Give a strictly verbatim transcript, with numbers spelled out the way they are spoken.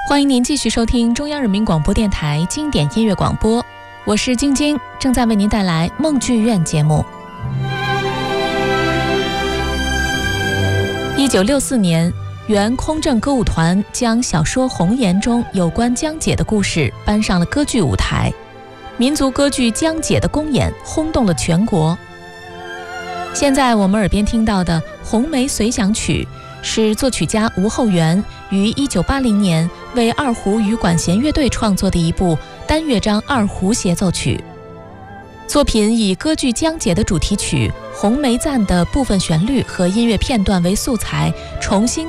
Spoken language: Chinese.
欢迎您继续收听中央人民广播电台经典音乐广播，我是晶晶，正在为您带来梦剧院节目。一九六四年，原空政歌舞团将小说《红颜》中有关江姐的故事搬上了歌剧舞台，民族歌剧《江姐》的公演轰动了全国。现在我们耳边听到的《红梅随想曲》是作曲家吴厚元于一九八零年为二胡与管弦乐队创作的一部单乐章二胡协奏曲。作品以歌剧《江姐》的主题曲《红梅赞》的部分旋律和音乐片段为素材，重新